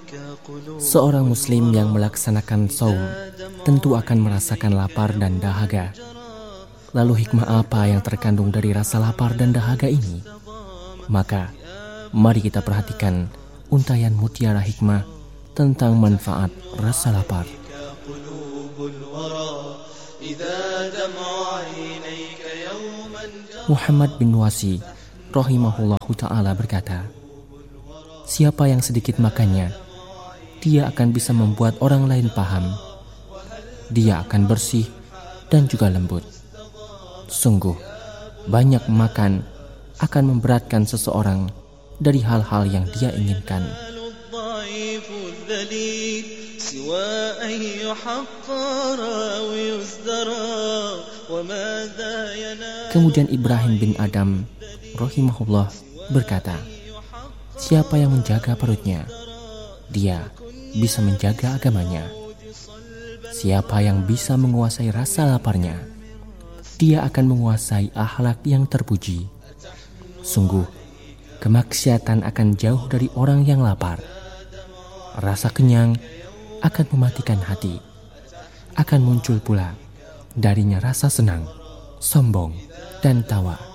Seorang muslim yang melaksanakan saum tentu akan merasakan lapar dan dahaga. Lalu hikmah apa yang terkandung dari rasa lapar dan dahaga ini? Maka, mari kita perhatikan untayan mutiara hikmah tentang manfaat rasa lapar. Muhammad bin Wasi rahimahullahu ta'ala berkata, siapa yang sedikit makannya, dia akan bisa membuat orang lain paham. Dia akan bersih dan juga lembut. Sungguh, banyak makan akan memberatkan seseorang dari hal-hal yang dia inginkan. Kemudian Ibrahim bin Adam rahimahullah berkata, siapa yang menjaga perutnya, dia bisa menjaga agamanya. Siapa yang bisa menguasai rasa laparnya, dia akan menguasai akhlak yang terpuji. Sungguh, kemaksiatan akan jauh dari orang yang lapar. Rasa kenyang akan mematikan hati. Akan muncul pula darinya rasa senang, sombong, dan tawa.